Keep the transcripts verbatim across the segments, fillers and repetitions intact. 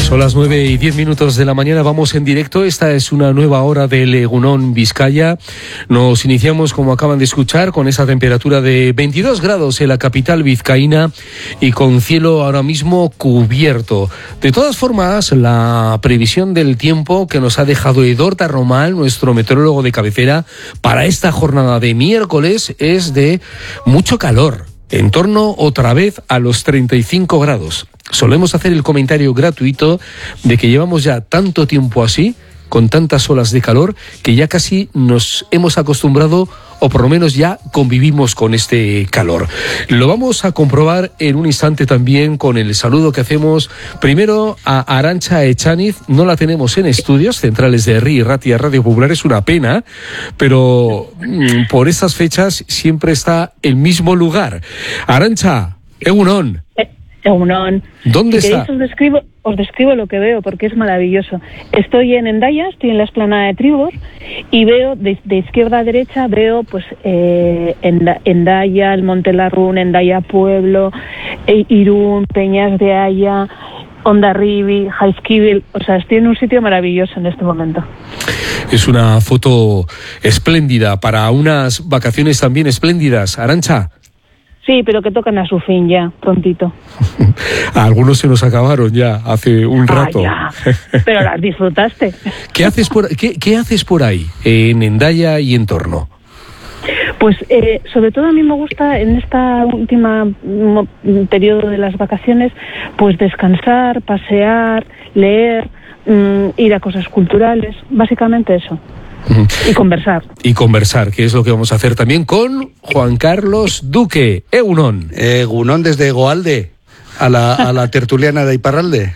Son las nueve y diez minutos de la mañana, vamos en directo. Esta es una nueva hora del Egunon Vizcaya. Nos iniciamos, como acaban de escuchar, con esa temperatura de veintidós grados en la capital vizcaína y con cielo ahora mismo cubierto. De todas formas, la previsión del tiempo que nos ha dejado Edorta Romal, nuestro meteorólogo de cabecera, para esta jornada de miércoles es de mucho calor, en torno otra vez a los treinta y cinco grados. Solemos hacer el comentario gratuito de que llevamos ya tanto tiempo así, con tantas olas de calor, que ya casi nos hemos acostumbrado, o por lo menos ya convivimos con este calor. Lo vamos a comprobar en un instante también con el saludo que hacemos primero a Arantxa Echaniz. No la tenemos en estudios centrales de R I, Ratia, Radio Popular, es una pena, pero mmm, por estas fechas siempre está el mismo lugar. Arantxa, Egunon. Egunon. ¿Dónde si está? Os describo, os describo lo que veo porque es maravilloso. Estoy en Hendaya, estoy en la explanada de Tribor y veo de, de izquierda a derecha veo pues eh, Hendaya, el Monte Larrún, Hendaya Pueblo, eh, Irún, Peñas de Haya, Hondarribi, Jaizkibel. O sea, estoy en un sitio maravilloso en este momento. Es una foto espléndida para unas vacaciones también espléndidas, Arantxa. Sí, pero que tocan a su fin ya, prontito. Algunos se nos acabaron ya hace un rato. Ah, ya. Pero las disfrutaste. ¿Qué haces por, qué, qué haces por ahí, en Hendaya y en torno? Pues eh, sobre todo a mí me gusta en esta última mo, periodo de las vacaciones, pues descansar, pasear, leer, mmm, ir a cosas culturales, básicamente eso. Y conversar. Y conversar, que es lo que vamos a hacer también con Juan Carlos Duque. Egunon. Egunon desde Goalde, a la, a la tertuliana de Iparralde.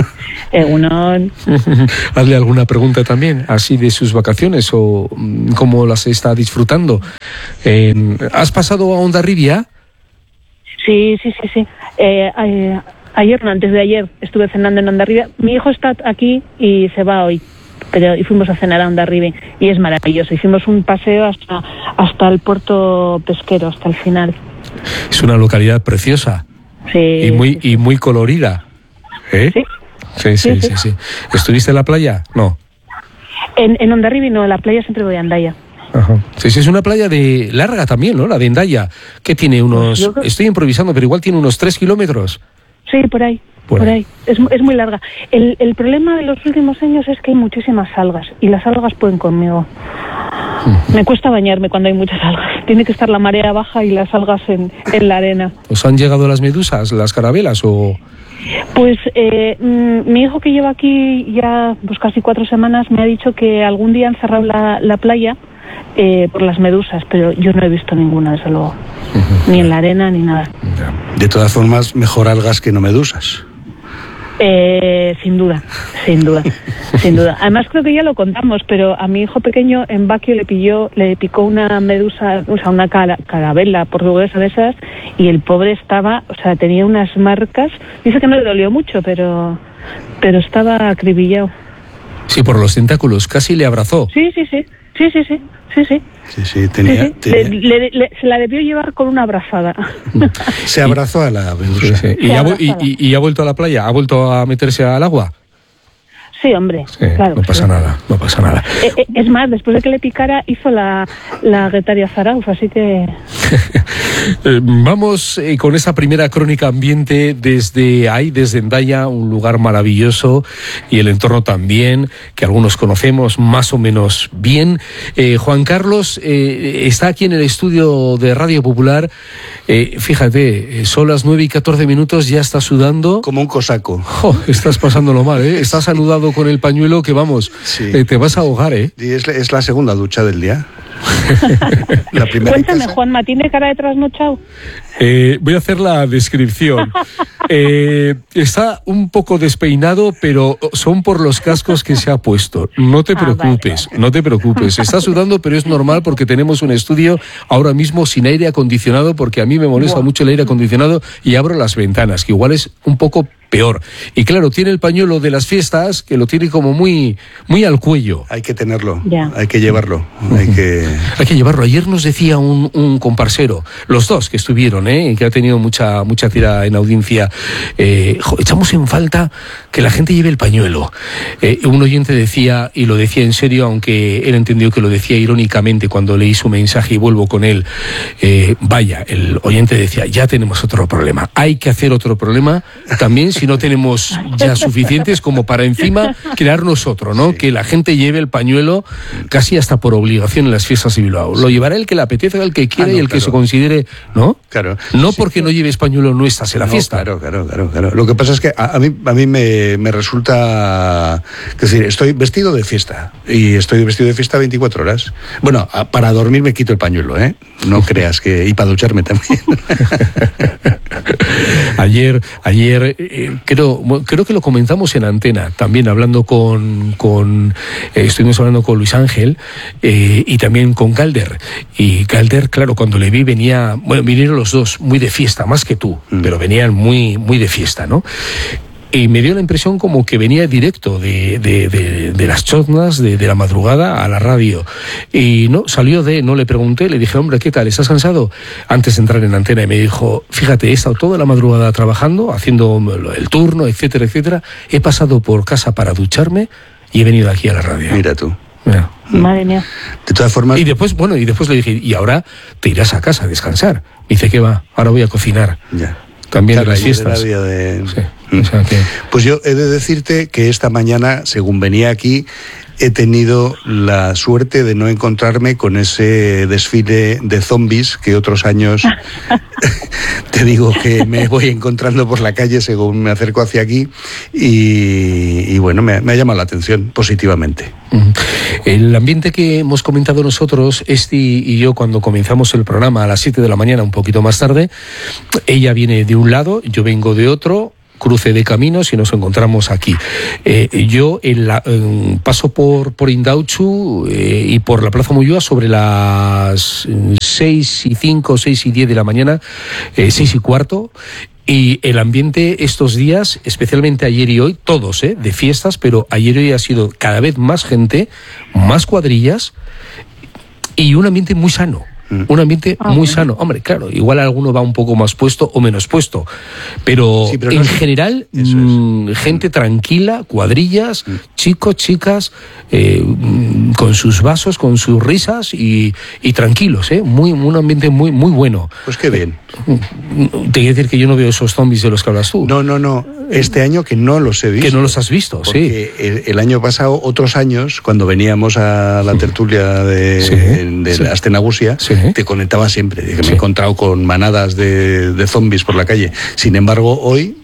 Egunon. Hazle alguna pregunta también, así de sus vacaciones o cómo las está disfrutando. Eh, ¿Has pasado a Hondarribia? Sí, sí, sí, sí. Eh, eh, ayer, no, antes de ayer, estuve cenando en Hondarribia. Mi hijo está aquí y se va hoy. Pero y fuimos a cenar a Hondarribia y es maravilloso. Hicimos un paseo hasta hasta el puerto pesquero, hasta el final. Es una localidad preciosa. Sí. Y muy, y muy colorida. ¿Eh? Sí. Sí, sí, sí, sí, sí. ¿Estuviste en la playa? No. En, en Hondarribia no, en la playa siempre voy a Hendaya. Ajá. Sí, sí, es una playa de larga también, ¿no? La de Hendaya, que tiene unos... Yo... Estoy improvisando, pero igual tiene unos tres kilómetros. Sí, por ahí. Por, por ahí, ahí. Es, es muy larga. El, el problema de los últimos años es que hay muchísimas algas y las algas pueden conmigo. Uh-huh. Me cuesta bañarme cuando hay muchas algas. Tiene que estar la marea baja y las algas en, en la arena. ¿Os han llegado las medusas, las carabelas o...? Pues eh, mm, mi hijo, que lleva aquí ya pues casi cuatro semanas, me ha dicho que algún día han cerrado la, la playa eh, por las medusas, pero yo no he visto ninguna, desde luego. Uh-huh. Ni en la arena ni nada. De todas formas, mejor algas que no medusas. Eh, sin duda, sin duda, sin duda. Además creo que ya lo contamos, pero a mi hijo pequeño en Baquio le pilló, le picó una medusa, o sea, una cara, carabela portuguesa de esas, y el pobre estaba, o sea, tenía unas marcas. Dice que no le dolió mucho, pero, pero estaba acribillado. Sí, por los tentáculos, casi le abrazó. Sí, sí, sí, sí, sí, sí, sí, sí. Sí, sí, tenía... Sí, sí. tenía... Le, le, le, se la debió llevar con una abrazada. Se abrazó a la medusa. Sí, sí. ¿Y, ha, y, y, ¿Y ha vuelto a la playa? ¿Ha vuelto a meterse al agua? Sí, hombre, sí, claro. No pasa sí. nada, no pasa nada. Eh, es más, después de que le picara, hizo la, la Guetaria Zarauf, así que... Vamos eh, con esa primera crónica ambiente desde ahí, desde Hendaya, un lugar maravilloso y el entorno también, que algunos conocemos más o menos bien. Eh, Juan Carlos eh, está aquí en el estudio de Radio Popular. Eh, fíjate, son las nueve y catorce minutos, ya está sudando. Como un cosaco. Oh, estás pasándolo mal, ¿eh? Estás saludado con el pañuelo que vamos, sí. eh, te vas a ahogar, ¿eh? Sí, es, es la segunda ducha del día. La primera Cuéntame, Juanma, ¿tiene cara de trasnochado? Eh, voy a hacer la descripción. Eh, está un poco despeinado, pero son por los cascos que se ha puesto. No te preocupes, ah, vale. no te preocupes. Está sudando, pero es normal porque tenemos un estudio ahora mismo sin aire acondicionado, porque a mí me molesta wow. mucho el aire acondicionado y abro las ventanas, que igual es un poco peor. Y claro, tiene el pañuelo de las fiestas, que lo tiene como muy, muy al cuello. Hay que tenerlo, yeah. hay que llevarlo, hay que... Hay que llevarlo. Ayer nos decía un, un comparsero, los dos que estuvieron, ¿eh? Que ha tenido mucha mucha tira en audiencia, eh, jo, echamos en falta que la gente lleve el pañuelo. Eh, un oyente decía, y lo decía en serio, aunque él entendió que lo decía irónicamente cuando leí su mensaje y vuelvo con él, eh, vaya, el oyente decía, ya tenemos otro problema, hay que hacer otro problema también si no tenemos ya suficientes como para encima crearnos otro, ¿no? Sí. Que la gente lleve el pañuelo casi hasta por obligación en las fiestas de Bilbao. Sí. Lo llevará el que le apetezca, el que quiera ah, no, y el claro. que se considere, ¿no? Claro. No sí, porque claro. no lleves pañuelo no estás en la no, fiesta. Claro, claro, claro, claro. Lo que pasa es que a, a mí, a mí me, me resulta, es decir, estoy vestido de fiesta y estoy vestido de fiesta veinticuatro horas. Bueno, a, para dormir me quito el pañuelo, ¿eh? No creas que, y para ducharme también. Ayer, ayer eh, creo, creo que lo comentamos en antena, también hablando con, con eh, estuvimos hablando con Luis Ángel eh, y también con Calder. Y Calder, claro, cuando le vi venía, bueno, vinieron los dos muy de fiesta, más que tú, mm. pero venían muy, muy de fiesta, ¿no? Y me dio la impresión como que venía directo de, de, de, de las choznas, de, de la madrugada a la radio. Y no, salió de, no le pregunté, le dije, hombre, ¿qué tal? ¿Estás cansado? Antes de entrar en antena, y me dijo, fíjate, he estado toda la madrugada trabajando, haciendo el turno, etcétera, etcétera. He pasado por casa para ducharme y he venido aquí a la radio. Mira tú. Mira. Madre mía. De todas formas... Y después, bueno, y después le dije, y ahora te irás a casa a descansar. Me dice, ¿qué va? Ahora voy a cocinar. Ya. También claro, las fiestas. De... Sí, o sea que... Pues yo he de decirte que esta mañana, según venía aquí, he tenido la suerte de no encontrarme con ese desfile de zombies que otros años te digo que me voy encontrando por la calle según me acerco hacia aquí y, y bueno, me, me ha llamado la atención positivamente. El ambiente que hemos comentado nosotros, Esti y yo, cuando comenzamos el programa a las siete de la mañana, un poquito más tarde, ella viene de un lado, yo vengo de otro, cruce de caminos y nos encontramos aquí. Eh, yo en la, en, paso por, por Indautxu eh, y por la Plaza Moyúa sobre las seis y cinco, seis y diez de la mañana, eh, seis y cuarto. Y el ambiente estos días, especialmente ayer y hoy, todos, ¿eh? De fiestas, pero ayer y hoy ha sido cada vez más gente, más cuadrillas y un ambiente muy sano. Un ambiente ah, muy bueno. sano. Hombre, claro, igual alguno va un poco más puesto o menos puesto, pero, sí, pero en no general, mmm, es. gente tranquila, cuadrillas, mm. chicos, chicas, eh, con sus vasos, con sus risas y, y tranquilos, ¿eh? Muy, un ambiente muy, muy bueno. Pues qué bien. Te quiero decir que yo no veo esos zombies de los que hablas tú. No, no, no. Este año que no los he visto. Que no los has visto, porque sí. El, el año pasado, otros años, cuando veníamos a la tertulia de, sí, de sí. la Astenagusia, sí. te conectaba siempre. Que sí. me he encontrado con manadas de, de zombies por la calle. Sin embargo, hoy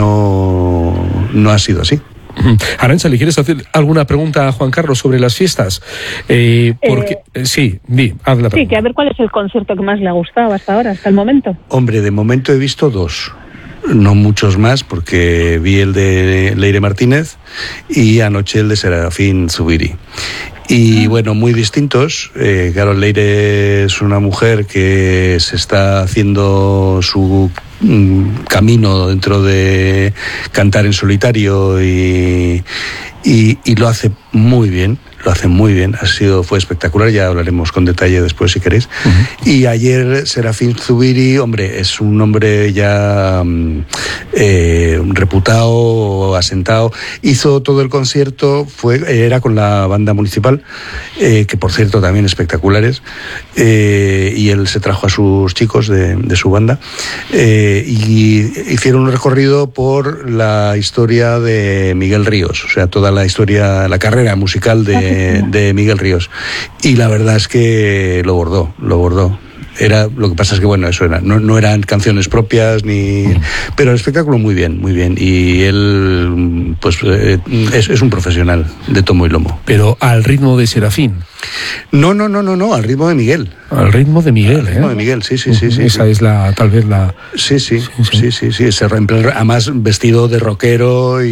no, no ha sido así. Arantxa, ¿le quieres hacer alguna pregunta a Juan Carlos sobre las fiestas? Eh, porque, eh, sí, di, haz la pregunta. Sí, que a ver cuál es el concierto que más le ha gustado hasta ahora, hasta el momento. Hombre, de momento he visto dos. No muchos más, porque vi el de Leire Martínez y anoche el de Serafín Zubiri. Y bueno, muy distintos. Eh, claro, Leire es una mujer que se está haciendo su mm, camino dentro de cantar en solitario y, y, y lo hace muy bien. Lo hace muy bien, ha sido, fue espectacular, ya hablaremos con detalle después si queréis. Uh-huh. Y ayer Serafín Zubiri, hombre, es un hombre ya eh, reputado, asentado, hizo todo el concierto, fue era con la banda municipal, eh, que por cierto también espectaculares, eh, y él se trajo a sus chicos de, de su banda, eh, y hicieron un recorrido por la historia de Miguel Ríos, o sea, toda la historia, la carrera musical de de Miguel Ríos, y la verdad es que lo bordó, lo bordó. Era, lo que pasa es que bueno, eso era, no, no eran canciones propias ni, pero el espectáculo muy bien, muy bien, y él pues eh, es, es un profesional de tomo y lomo. Pero al ritmo de Serafín. No, no, no, no, no, al ritmo de Miguel. Al ritmo de Miguel, al ¿eh? ritmo de Miguel, sí, sí, sí, sí. Esa sí. es la, tal vez la. Sí, sí, sí, sí, sí, sí. sí. Además vestido de rockero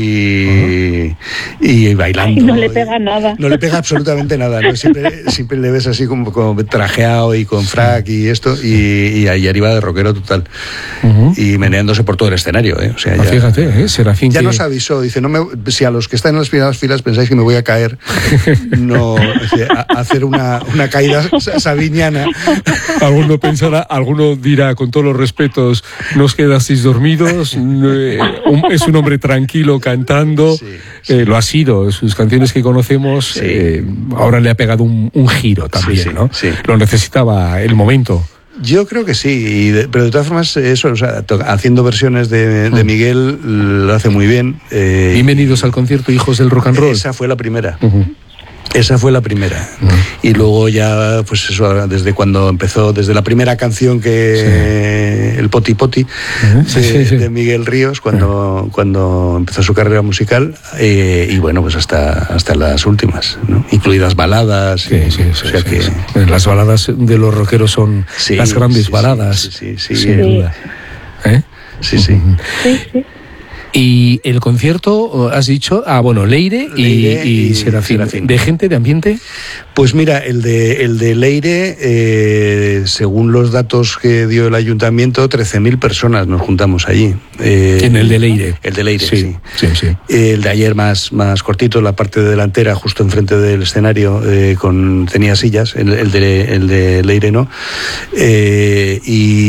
y, uh-huh. y bailando. Ay, no le pega nada. No le pega absolutamente nada, ¿no? Siempre, siempre le ves así como, como trajeado y con frac y esto. esto, y, y ayer iba de rockero total. Uh-huh. Y meneándose por todo el escenario, ¿eh? O sea, ya, fíjate, ¿eh? Serafín ya que... nos avisó, dice, no me, si a los que están en las primeras filas pensáis que me voy a caer, no, dice, a, a hacer una, una caída sabiniana. Alguno pensará, alguno dirá, con todos los respetos, no os quedasteis dormidos, eh, un, es un hombre tranquilo cantando, sí, sí. Eh, lo ha sido, sus canciones que conocemos, sí. eh, ahora le ha pegado un, un giro también, sí, sí, ¿no? Sí. Lo necesitaba el momento. Yo creo que sí, y de, pero de todas formas, eso, o sea, to, haciendo versiones de, de Miguel lo hace muy bien. Eh, Bienvenidos al concierto Hijos del Rock and Roll. Esa fue la primera. Uh-huh. Esa fue la primera. Uh-huh. Y luego ya, pues eso, desde cuando empezó, desde la primera canción que... Sí. El Poti Poti, uh-huh. de, sí, sí. de Miguel Ríos, cuando, uh-huh. cuando empezó su carrera musical, eh, y bueno, pues hasta, hasta las últimas, ¿no? Incluidas baladas. Sí, y, sí, sí, o sea sí, que... sí. Las baladas de los rockeros son sí, las grandes sí, baladas. Sí, sí, sí. sí, sin sí. duda. ¿Eh? Sí, sí. Uh-huh. sí, sí. Y el concierto, has dicho, ah, bueno, Leire, Leire y, y, y Serafín. Serafín. ¿De gente, de ambiente? Pues mira, el de, el de Leire, eh, según los datos que dio el ayuntamiento, trece mil personas nos juntamos allí. Eh, ¿En el de Leire? El de Leire, sí. sí. sí, sí. El de ayer más, más cortito, la parte delantera, justo enfrente del escenario, eh, con tenía sillas, el, el, de, el de Leire no. Eh,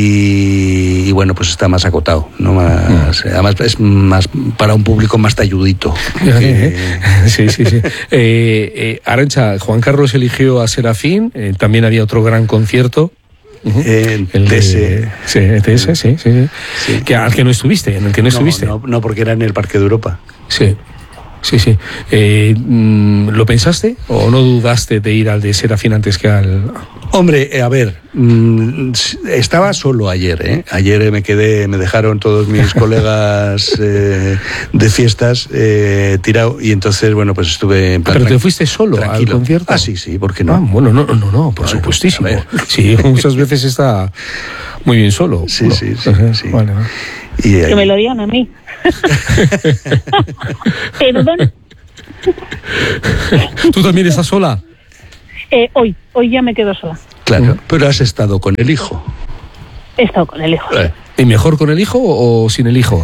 y, y bueno, pues está más acotado, ¿no? Más, mm. Además es más para un público más talludito. Que... Sí, sí, sí. eh, eh, Arantxa, Juan Carlos eligió a Serafín, eh, también había otro gran concierto. Uh-huh. Eh, el T S. De... Sí, T S, sí, sí, sí. sí. Que, al que no estuviste, en el que no, no estuviste. No, no, porque era en el Parque de Europa. Sí. Sí, sí. Eh, ¿Lo pensaste o no dudaste de ir al de Serafín antes que al...? Hombre, a ver, mmm, estaba solo ayer, ¿eh? Ayer me quedé, me dejaron todos mis colegas eh, de fiestas eh, tirado y entonces, bueno, pues estuve en plan... ¿Pero te fuiste solo tranquilo. Al concierto? Ah, sí, sí, ¿por qué no? Ah, bueno, no, no, no, por supuestísimo. Sí, muchas veces está muy bien solo. Sí, no. sí, sí. Uh-huh. sí. Vale, vale. Y, eh, que me lo digan a mí. Perdón. ¿Tú también estás sola? Eh, hoy, hoy ya me quedo sola. Claro, pero has estado con el hijo. He estado con el hijo. Eh. ¿Y mejor con el hijo o sin el hijo?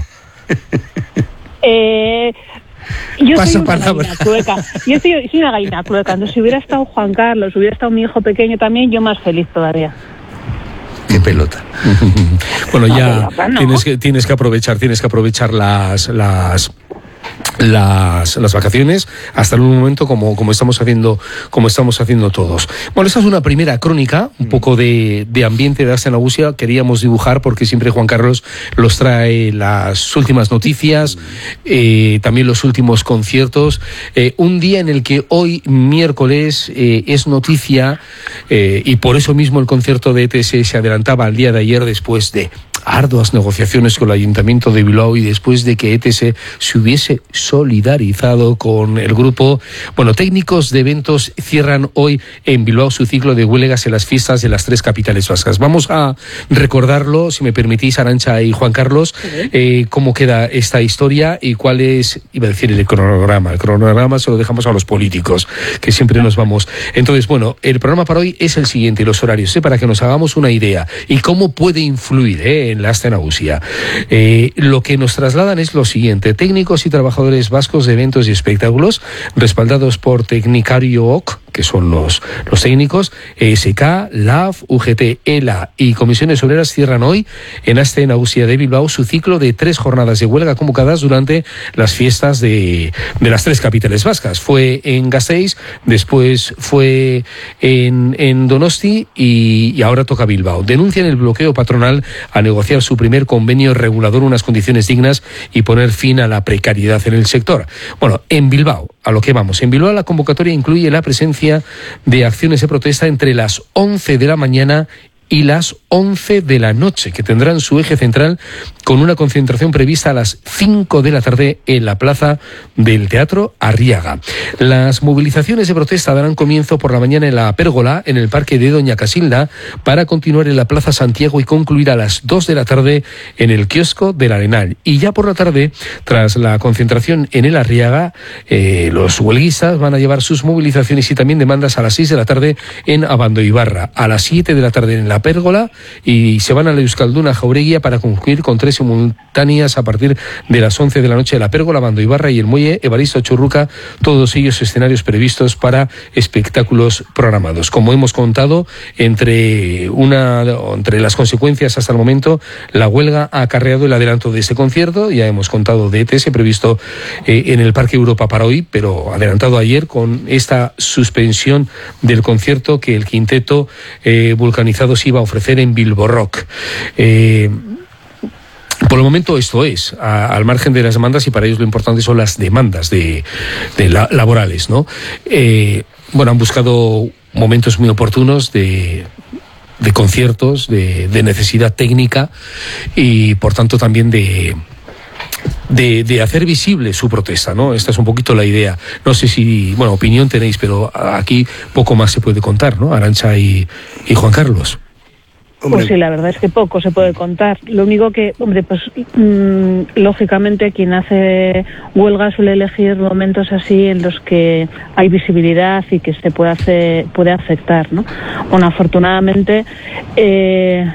eh, yo Pasa soy una palabra. gallina clueca. Yo soy, soy una gallina clueca. Entonces, si hubiera estado Juan Carlos, hubiera estado mi hijo pequeño también, yo más feliz todavía. Qué pelota. Bueno, ya no, pelota, no. tienes que tienes que aprovechar, tienes que aprovechar las las las, las vacaciones hasta en un momento como, como estamos haciendo como estamos haciendo todos. Bueno, esta es una primera crónica, un poco de, de ambiente de Aste Nagusia. Queríamos dibujar porque siempre Juan Carlos los trae las últimas noticias, eh, también los últimos conciertos. Eh, un día en el que hoy, miércoles, eh, es noticia, eh, y por eso mismo el concierto de E T S se adelantaba al día de ayer después de arduas negociaciones con el Ayuntamiento de Bilbao y después de que E T S se hubiese solidarizado con el grupo. Bueno, técnicos de eventos cierran hoy en Bilbao su ciclo de huelgas en las fiestas de las tres capitales vascas. Vamos a recordarlo, si me permitís, Arantxa y Juan Carlos, eh, cómo queda esta historia y cuál es, iba a decir el cronograma. El cronograma se lo dejamos a los políticos, que siempre nos vamos. Entonces, bueno, el programa para hoy es el siguiente, los horarios, ¿eh? Para que nos hagamos una idea y cómo puede influir ¿eh? en la Aste Nagusia. Eh, lo que nos trasladan es lo siguiente: técnicos y trabajadores vascos de eventos y espectáculos, respaldados por Tecnicario-O C, que son los, los técnicos, E S K, L A F, U G T, E L A y Comisiones Obreras cierran hoy en Aste Nagusia de Bilbao su ciclo de tres jornadas de huelga convocadas durante las fiestas de, de las tres capitales vascas. Fue en Gasteiz, después fue en, en Donosti y, y ahora toca Bilbao. Denuncian el bloqueo patronal a negociar su primer convenio regulador, unas condiciones dignas y poner fin a la precariedad en el sector. Bueno, en Bilbao, a lo que vamos. En Bilbao la convocatoria incluye la presencia de acciones de protesta entre las once de la mañana y las once de la noche, que tendrán su eje central con una concentración prevista a las cinco de la tarde en la plaza del Teatro Arriaga. Las movilizaciones de protesta darán comienzo por la mañana en la Pérgola, en el Parque de Doña Casilda, para continuar en la Plaza Santiago y concluir a las dos de la tarde en el kiosco del Arenal. Y ya por la tarde, tras la concentración en el Arriaga, eh, los huelguistas van a llevar sus movilizaciones y también demandas a las seis de la tarde en Abandoibarra, a las siete de la tarde en la Pérgola, y se van a la Euskalduna Jaureguía para concluir con tres simultáneas a partir de las once de la noche en la Pérgola, Abandoibarra y el Muelle Evaristo Churruca, todos ellos escenarios previstos para espectáculos programados. Como hemos contado, entre una entre las consecuencias hasta el momento, la huelga ha acarreado el adelanto de ese concierto. Ya hemos contado de E T S previsto eh, en el Parque Europa para hoy, pero adelantado ayer con esta suspensión del concierto que el quinteto eh, Vulcanizados iba a ofrecer en Bilbo Rock. Eh, Por el momento esto es, a, al margen de las demandas, y para ellos lo importante son las demandas de, de la, laborales, ¿no? Eh, bueno, han buscado momentos muy oportunos de, de conciertos, de, de necesidad técnica y por tanto también de... De, de hacer visible su protesta, ¿no? Esta es un poquito la idea. No sé si, bueno, opinión tenéis, pero aquí poco más se puede contar, ¿no? Arantxa y, y Juan Carlos. Pues sí, la verdad es que poco se puede contar. Lo único que, hombre, pues mmm, lógicamente quien hace huelga suele elegir momentos así en los que hay visibilidad y que se puede hacer, puede afectar, ¿no? Bueno, afortunadamente, eh,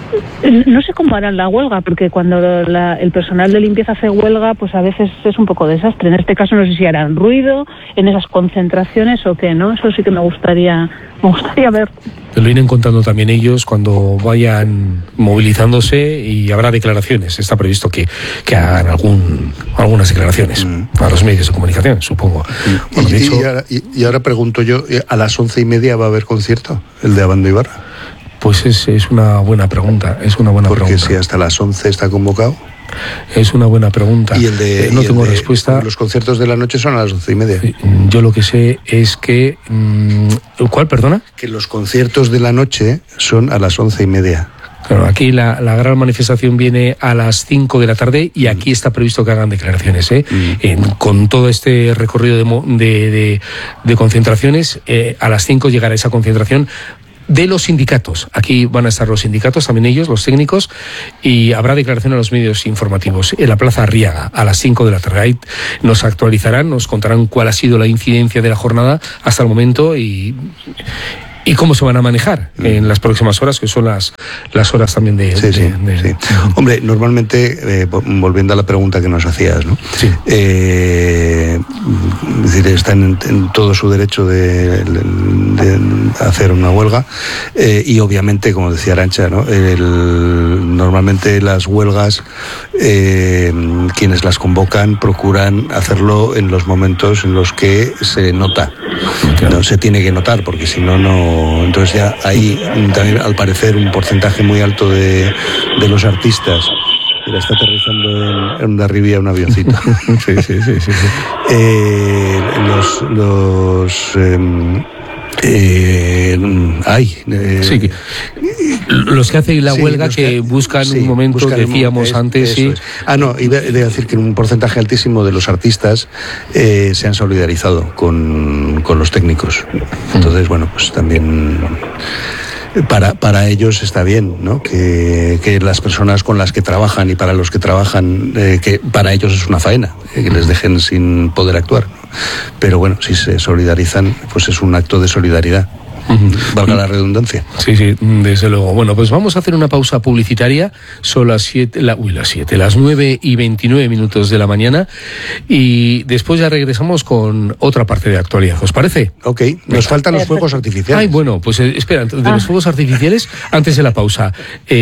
no sé cómo harán la huelga, porque cuando la, el personal de limpieza hace huelga, pues a veces es un poco desastre. En este caso no sé si harán ruido en esas concentraciones o qué, ¿no? Eso sí que me gustaría, me gustaría ver. Te lo irán contando también ellos cuando vayan movilizándose y habrá declaraciones. Está previsto que, que hagan algún, algunas declaraciones mm. a los medios de comunicación, supongo. Mm. Bueno, y, dicho... y, ahora, y, y ahora pregunto yo, ¿a las once y media va a haber concierto, el de Abandoibarra? Pues es, es una buena pregunta, es una buena Porque pregunta. Porque si hasta las once está convocado. Es una buena pregunta. Y el de, eh, no y tengo el de, respuesta. Los conciertos de la noche son a las once y media. Yo lo que sé es que... ¿Cuál, perdona? Que los conciertos de la noche son a las once y media. Claro, aquí la, la gran manifestación viene a las cinco de la tarde y aquí está previsto que hagan declaraciones, ¿eh? Mm. En, con todo este recorrido de, de, de, de concentraciones, eh, a las cinco llegará esa concentración de los sindicatos. Aquí van a estar los sindicatos, también ellos, los técnicos, y habrá declaración a los medios informativos en la Plaza Arriaga a las cinco de la tarde. Ahí nos actualizarán, nos contarán cuál ha sido la incidencia de la jornada hasta el momento y... y cómo se van a manejar en las próximas horas, que son las, las horas también de... Sí, de, sí, de, sí. de... Hombre, normalmente, eh, volviendo a la pregunta que nos hacías, ¿no? Sí. Eh, es decir, están en, en todo su derecho de, de, de hacer una huelga eh, y obviamente, como decía Arantxa, ¿no? El, normalmente las huelgas, eh, quienes las convocan procuran hacerlo en los momentos en los que se nota. No se tiene que notar, porque si no, no... Entonces ya hay también, al parecer, un porcentaje muy alto de, de los artistas. Mira, está aterrizando en, en Darribia un avioncito. sí, sí, sí, sí, sí. Eh, los... los eh, Eh, ay, eh, sí, que, los que hacen la sí, huelga que, que buscan sí, un momento, buscan decíamos es, antes. Sí. Es. Ah, no, iba a decir que un porcentaje altísimo de los artistas eh, se han solidarizado con, con los técnicos. Entonces, bueno, pues también... Para, para ellos está bien, ¿no? Que, que las personas con las que trabajan y para los que trabajan, eh, que para ellos es una faena, eh, que les dejen sin poder actuar, ¿no? Pero bueno, si se solidarizan, pues es un acto de solidaridad. Uh-huh. Valga la redundancia. Sí, sí, desde luego. Bueno, pues vamos a hacer una pausa publicitaria. Son las siete, la, uy, las siete, las nueve y veintinueve minutos de la mañana. Y después ya regresamos con otra parte de actualidad. ¿Os parece? Ok, nos faltan los fuegos artificiales. Ay, bueno, pues eh, espera, de ah. los fuegos artificiales, antes de la pausa.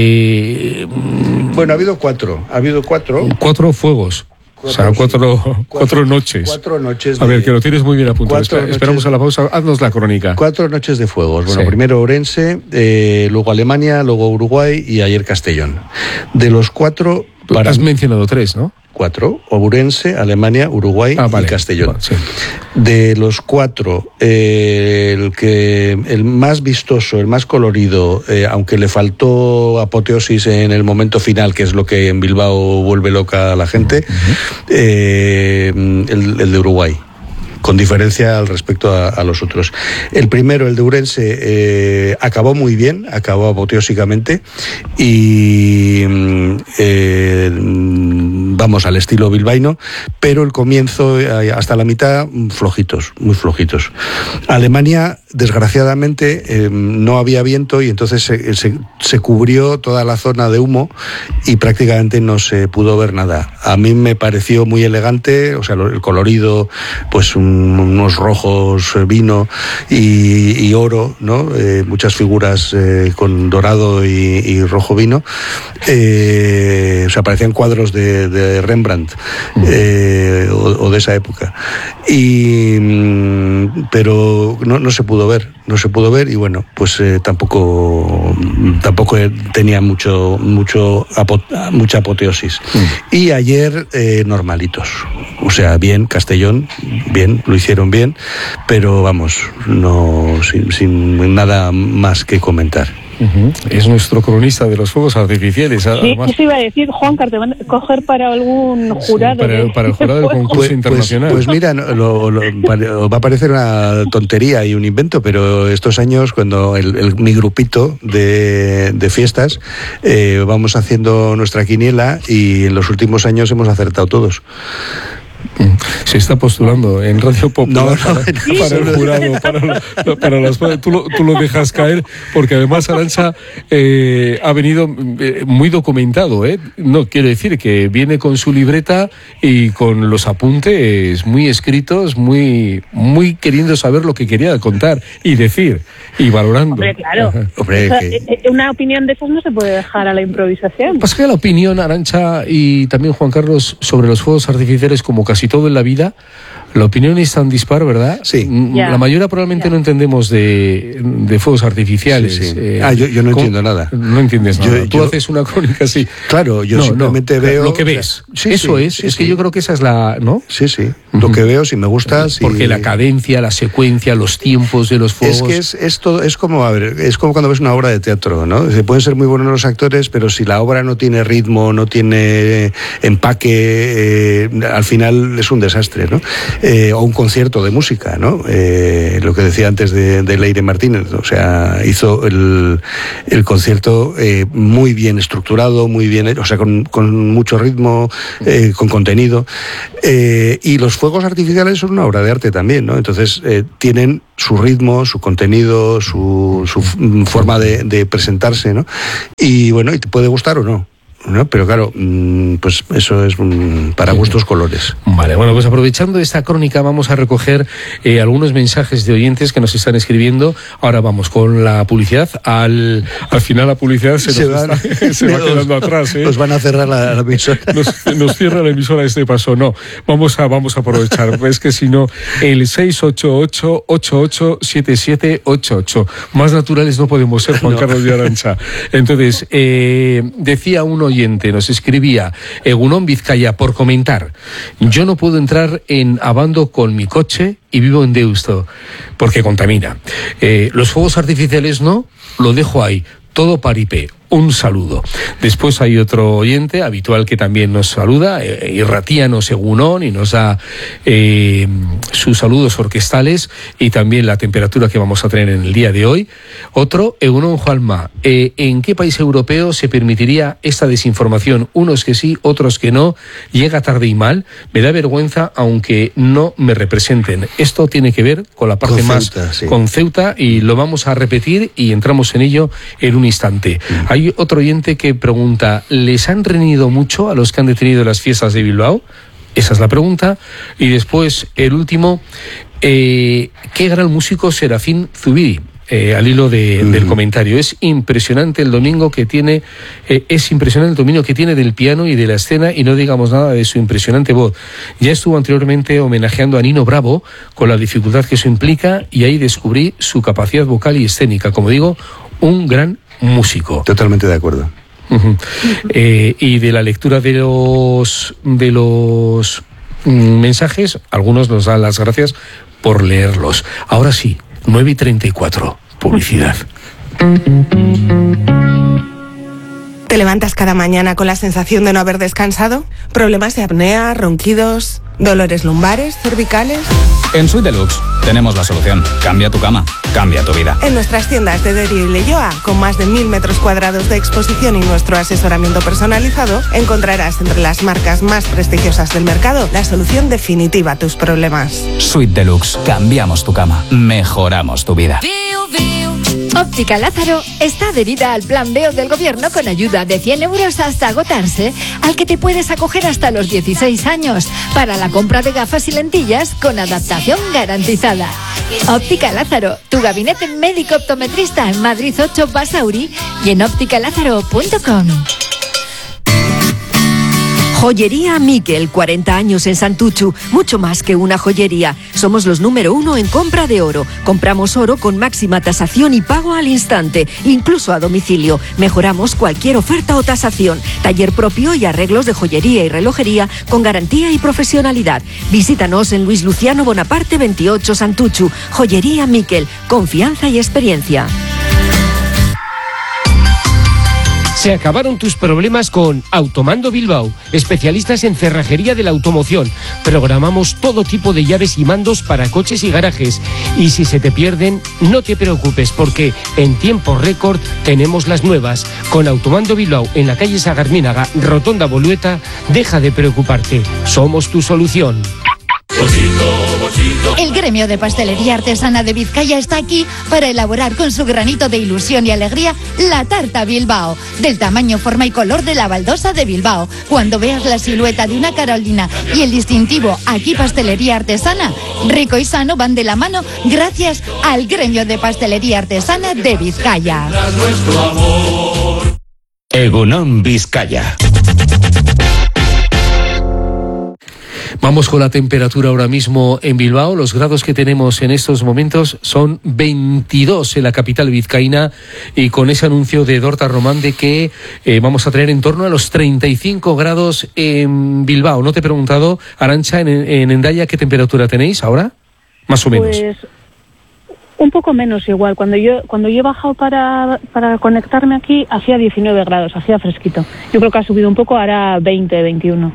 Eh, bueno, ha habido cuatro. Ha habido cuatro. Cuatro fuegos. Cuatro, o sea, cuatro, cuatro, cuatro noches. Cuatro noches de, a ver, que lo tienes muy bien apuntado. Espera, noches, esperamos a la pausa. Haznos la crónica. Cuatro noches de fuegos. Bueno, sí. Primero Orense, eh, luego Alemania, luego Uruguay y ayer Castellón. De los cuatro... Para... Has mencionado tres, ¿no? cuatro, Ourense, Alemania, Uruguay ah, vale. y Castellón. Bueno, sí. De los cuatro, eh, el que el más vistoso, el más colorido, eh, aunque le faltó apoteosis en el momento final, que es lo que en Bilbao vuelve loca a la gente, uh-huh. eh, el, el de Uruguay, con diferencia al respecto a, a los otros. El primero, el de Ourense, eh, acabó muy bien, acabó apoteósicamente y eh, vamos al estilo bilbaíno, pero el comienzo eh, hasta la mitad flojitos, muy flojitos. Alemania, desgraciadamente, eh, no había viento y entonces se, se, se cubrió toda la zona de humo y prácticamente no se pudo ver nada. A mí me pareció muy elegante, o sea, el colorido, pues un unos rojos vino y, y oro, ¿no? Eh, muchas figuras eh, con dorado y, y rojo vino. Eh, o sea, parecían cuadros de, de Rembrandt eh, o, o de esa época. Y, pero no, no se pudo ver, no se pudo ver y bueno, pues eh, tampoco tampoco tenía mucho mucho apo, mucha apoteosis. Mm. Y ayer eh, normalitos, o sea, bien, Castellón, bien, lo hicieron bien, pero vamos, no sin, sin nada más que comentar. Uh-huh. Es nuestro cronista de los fuegos artificiales. Sí, además. Eso iba a decir, Juan, que te van a coger para algún jurado. Sí, para, de, para el jurado del concurso pues, internacional. Pues, pues mira, lo, lo, va a parecer una tontería y un invento, pero estos años, cuando el, el, mi grupito de, de fiestas, eh, vamos haciendo nuestra quiniela y en los últimos años hemos acertado todos. Se está postulando en Radio Popular no, no, para, no, para el jurado, para, lo, para las, tú, lo, tú lo dejas caer, porque además Arantxa eh, ha venido muy documentado, ¿eh? No, quiero decir que viene con su libreta y con los apuntes muy escritos, muy, muy queriendo saber lo que quería contar y decir, y valorando. Hombre, claro. Hombre, Esa, que... Una opinión de esas no se puede dejar a la improvisación. Pasa que la opinión, Arantxa y también Juan Carlos, sobre los fuegos artificiales, como casi todo en la vida, la opinión es tan dispar, ¿verdad? Sí. Ya, la mayoría probablemente ya. no entendemos de, de fuegos artificiales. Sí, sí. Eh, ah, yo, yo no entiendo nada. No entiendes nada. Yo, Tú yo, haces una crónica así. Claro, yo no, simplemente no, veo... Lo que ves. Sí, Eso sí, es. Sí, es sí. que yo creo que esa es la... ¿no? Sí, sí. Uh-huh. Lo que veo, si me gusta... Si... Porque la cadencia, la secuencia, los tiempos de los fuegos... Es que es, es, todo, es como, a ver, es como cuando ves una obra de teatro, ¿no? Se pueden ser muy buenos los actores, pero si la obra no tiene ritmo, no tiene empaque, eh, al final es un desastre, ¿no? Eh, o un concierto de música, ¿no? Eh, lo que decía antes de, de Leire Martínez, o sea, hizo el, el concierto eh, muy bien estructurado, muy bien, o sea, con, con mucho ritmo, eh, con contenido, eh, y los fuegos artificiales son una obra de arte también, ¿no? Entonces, eh, tienen su ritmo, su contenido, su, su forma de, de presentarse, ¿no? Y bueno, y te puede gustar o no. ¿No? Pero claro, pues eso es para gustos colores. Vale, bueno, pues aprovechando esta crónica vamos a recoger eh, algunos mensajes de oyentes que nos están escribiendo. Ahora vamos con la publicidad. Al, al final la publicidad se, se, nos van, está, se va quedando atrás. ¿eh? Nos van a cerrar la, la emisora. Nos, nos cierra la emisora este paso. No, vamos a, vamos a aprovechar. Es que si no, el seis ocho ocho, ocho ocho siete siete ocho ocho. Más naturales no podemos ser, Juan no. Carlos y Arantxa. Entonces, eh, decía uno oyente, nos escribía Egunon Vizcaya, por comentar, yo no puedo entrar en Abando con mi coche y vivo en Deusto porque contamina. Eh, los fuegos artificiales no, lo dejo ahí, todo paripé. Un saludo. Después hay otro oyente habitual que también nos saluda, eh, Irratianos Egunon, y nos da eh, sus saludos orquestales y también la temperatura que vamos a tener en el día de hoy. Otro, Egunon Juanma, eh, ¿en qué país europeo se permitiría esta desinformación? Unos que sí, otros que no. Llega tarde y mal. Me da vergüenza, aunque no me representen. Esto tiene que ver con la parte con más Ceuta, sí. con Ceuta, y lo vamos a repetir y entramos en ello en un instante. Mm. Hay otro oyente que pregunta, ¿les han reñido mucho a los que han detenido las fiestas de Bilbao? Esa es la pregunta. Y después, el último, eh, ¿qué gran músico Serafín Zubiri? Eh, al hilo de, mm. del comentario. Es impresionante el domingo que tiene, eh, es impresionante el dominio que tiene del piano y de la escena, y no digamos nada de su impresionante voz. Ya estuvo anteriormente homenajeando a Nino Bravo con la dificultad que eso implica, y ahí descubrí su capacidad vocal y escénica. Como digo, un gran músico. Totalmente de acuerdo. Uh-huh. Eh, y de la lectura de los de los mm, mensajes, algunos nos dan las gracias por leerlos. Ahora sí, nueve y treinta y cuatro, publicidad. ¿Te levantas cada mañana con la sensación de no haber descansado? ¿Problemas de apnea, ronquidos, dolores lumbares, cervicales? En Suite Deluxe tenemos la solución. Cambia tu cama, cambia tu vida. En nuestras tiendas de Derio y Leyoa, con más de mil metros cuadrados de exposición y nuestro asesoramiento personalizado, encontrarás entre las marcas más prestigiosas del mercado la solución definitiva a tus problemas. Suite Deluxe. Cambiamos tu cama, mejoramos tu vida. Óptica Lázaro está adherida al plan B E O del Gobierno con ayuda de cien euros hasta agotarse, al que te puedes acoger hasta los dieciséis años para la compra de gafas y lentillas con adaptación garantizada. Óptica Lázaro, tu gabinete médico optometrista en Madrid ocho Basauri y en óptica lázaro punto com. Joyería Miquel, cuarenta años en Santuchu, mucho más que una joyería. Somos los número uno en compra de oro. Compramos oro con máxima tasación y pago al instante, incluso a domicilio. Mejoramos cualquier oferta o tasación. Taller propio y arreglos de joyería y relojería con garantía y profesionalidad. Visítanos en Luis Luciano Bonaparte veintiocho Santuchu. Joyería Miquel, confianza y experiencia. Se acabaron tus problemas con Automando Bilbao, especialistas en cerrajería de la automoción. Programamos todo tipo de llaves y mandos para coches y garajes. Y si se te pierden, no te preocupes, porque en tiempo récord tenemos las nuevas. Con Automando Bilbao en la calle Sagarmínaga, Rotonda Bolueta, deja de preocuparte. Somos tu solución. El gremio de pastelería artesana de Vizcaya está aquí para elaborar con su granito de ilusión y alegría la tarta Bilbao, del tamaño, forma y color de la baldosa de Bilbao. Cuando veas la silueta de una Carolina y el distintivo aquí pastelería artesana, rico y sano van de la mano gracias al gremio de pastelería artesana de Vizcaya. Egunon Vizcaya. Vamos con la temperatura ahora mismo en Bilbao. Los grados que tenemos en estos momentos son veintidós en la capital vizcaína, y con ese anuncio de Dorta Román de que eh, vamos a tener en torno a los treinta y cinco grados en Bilbao. No te he preguntado, Arantxa, en, en Hendaya, ¿qué temperatura tenéis ahora? Más o menos. Pues un poco menos igual. Cuando yo cuando yo he bajado para, para conectarme aquí, hacía diecinueve grados, hacía fresquito. Yo creo que ha subido un poco, ahora veinte, veintiuno.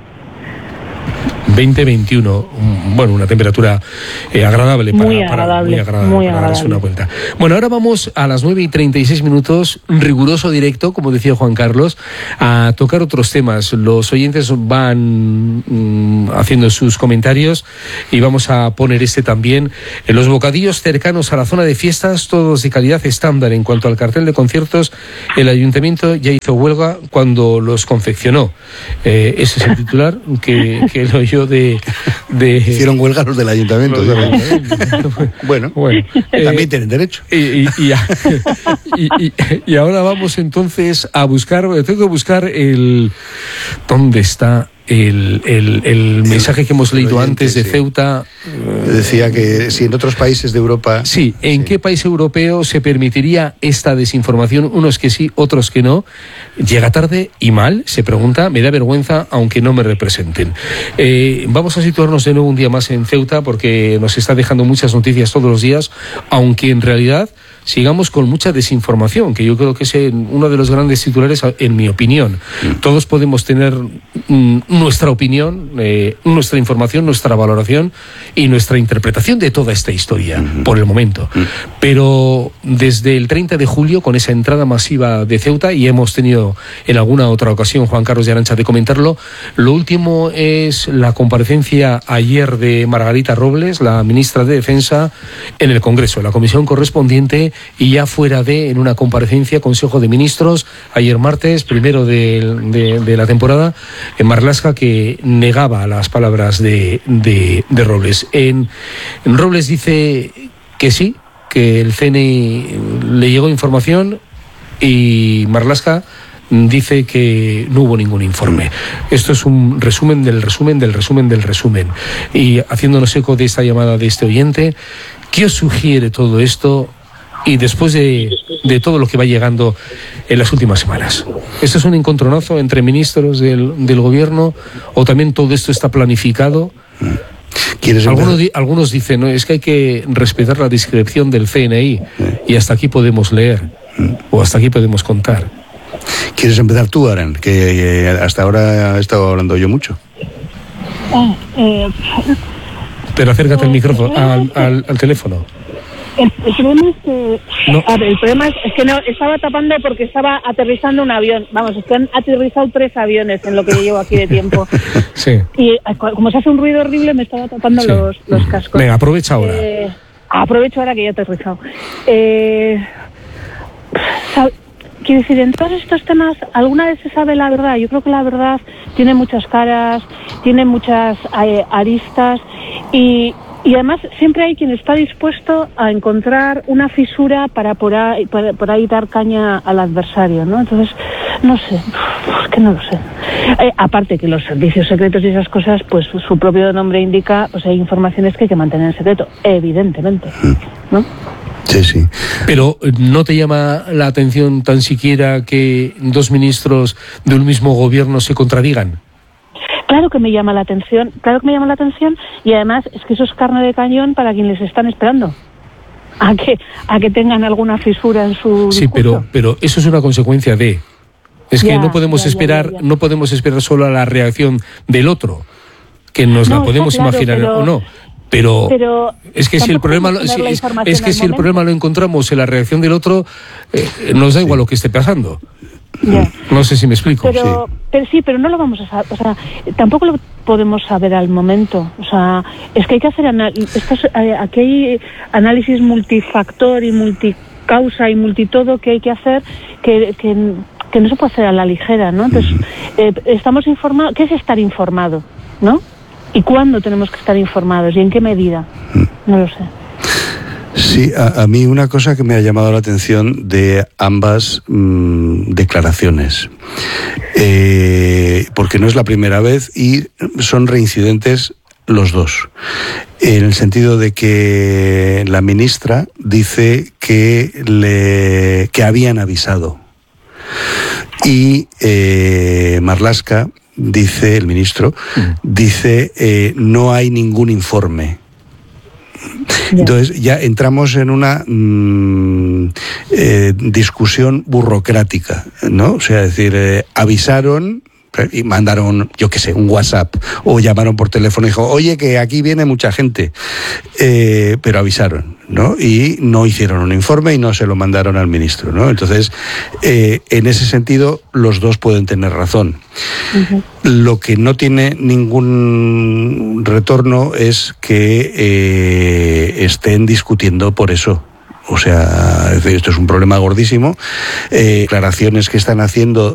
veinte, veintiuno, bueno, una temperatura eh, agradable, para, muy para, agradable, muy agradable, muy para agradable. darse una vuelta. Bueno, ahora vamos a las nueve y treinta y seis minutos, riguroso directo, como decía Juan Carlos, a tocar otros temas. Los oyentes van mm, haciendo sus comentarios y vamos a poner este también. En los bocadillos cercanos a la zona de fiestas, todos de calidad estándar. En cuanto al cartel de conciertos, el ayuntamiento ya hizo huelga cuando los confeccionó. Eh, ese es el titular que, que lo yo de, de... Hicieron huelga los del ayuntamiento. Los del ayuntamiento. Bueno, bueno también eh, tienen derecho. Y, y, y, y, y, y ahora vamos entonces a buscar, tengo que buscar el... ¿Dónde está el, el, el mensaje que hemos leído oyente, antes de sí. Ceuta? Decía que si en otros países de Europa... Sí, ¿en sí. qué país europeo se permitiría esta desinformación? Unos que sí, otros que no. Llega tarde y mal, se pregunta, me da vergüenza aunque no me representen. Eh, vamos a situarnos de nuevo un día más en Ceuta, porque nos está dejando muchas noticias todos los días, aunque en realidad sigamos con mucha desinformación, que yo creo que es uno de los grandes titulares, en mi opinión. Mm. Todos podemos tener mm, nuestra opinión, eh, nuestra información, nuestra valoración y nuestra interpretación de toda esta historia, mm-hmm. por el momento. Mm. Pero desde el treinta de julio, con esa entrada masiva de Ceuta, y hemos tenido en alguna otra ocasión, Juan Carlos y Arantxa, de comentarlo, lo último es la comparecencia ayer de Margarita Robles, la ministra de Defensa, en el Congreso, en la comisión correspondiente, y ya fuera de, en una comparecencia, Consejo de Ministros, ayer martes, primero de, de, de la temporada, en Marlaska, que negaba las palabras de, de, de Robles. En, en Robles dice que sí, que el C N I le llegó información, y Marlaska dice que no hubo ningún informe. Esto es un resumen del resumen del resumen del resumen. Y haciéndonos eco de esta llamada de este oyente, ¿qué os sugiere todo esto? y después de, de todo lo que va llegando en las últimas semanas. ¿Esto es un encontronazo entre ministros del, del gobierno o también todo esto está planificado? Algunos, di, algunos dicen, no, es que hay que respetar la discreción del C N I y hasta aquí podemos leer o hasta aquí podemos contar. ¿Quieres empezar tú, Aran? Que eh, hasta ahora he estado hablando yo mucho. Oh, eh, Pero acércate al micrófono, al, al, al teléfono. El, el problema es que... No. A ver, el problema es, es que no, estaba tapando porque estaba aterrizando un avión. Vamos, es que han aterrizado tres aviones en lo que yo llevo aquí de tiempo. Sí. Y como se hace un ruido horrible, me estaba tapando sí. los, los cascos. Venga, aprovecha ahora. Eh, aprovecho ahora que ya he aterrizado. Eh, Quiero decir, en todos estos temas, ¿alguna vez se sabe la verdad? Yo creo que la verdad tiene muchas caras, tiene muchas eh, aristas y... Y además siempre hay quien está dispuesto a encontrar una fisura para por ahí, para, por ahí dar caña al adversario, ¿no? Entonces, no sé, es que no lo sé. Eh, aparte que los servicios secretos y esas cosas, pues su propio nombre indica, pues hay informaciones que hay que mantener en secreto, evidentemente, ¿no? Sí, sí. Pero ¿no te llama la atención tan siquiera que dos ministros de un mismo gobierno se contradigan? Claro que me llama la atención, claro que me llama la atención y además es que eso es carne de cañón para quienes están esperando a que a que tengan alguna fisura en su sí, discurso. pero pero eso es una consecuencia de es ya, que no podemos ya, esperar ya, ya, ya. no podemos esperar solo a la reacción del otro, que nos no, la podemos claro, imaginar pero, o no. Pero, pero es que si el problema lo, si, es, es que si el problema lo encontramos en la reacción del otro, eh, nos da igual lo que esté pasando. Ya. No sé si me explico. Pero sí. pero sí, pero no lo vamos a saber, o sea, tampoco lo podemos saber al momento. O sea, es que hay que hacer anal- estos, eh, aquí hay análisis multifactor y multicausa y multitodo que hay que hacer que, que, que no se puede hacer a la ligera, ¿no? Entonces, eh, estamos informados, ¿qué es estar informado? ¿No? ¿Y cuándo tenemos que estar informados? ¿Y en qué medida? No lo sé. Sí, a, a mí una cosa que me ha llamado la atención de ambas mmm, declaraciones, eh, porque no es la primera vez y son reincidentes los dos, en el sentido de que la ministra dice que, le, que habían avisado y eh, Marlaska dice, el ministro, dice eh, no hay ningún informe. Entonces ya entramos en una mmm, eh, discusión burocrática, ¿no? O sea, es decir, eh, avisaron y mandaron, yo qué sé, un WhatsApp o llamaron por teléfono y dijo, oye, que aquí viene mucha gente, eh, pero avisaron, ¿no? Y no hicieron un informe y no se lo mandaron al ministro, ¿no? Entonces, eh, en ese sentido, los dos pueden tener razón. Uh-huh. Lo que no tiene ningún retorno es que eh, estén discutiendo por eso. O sea, esto es un problema gordísimo. Eh, declaraciones que están haciendo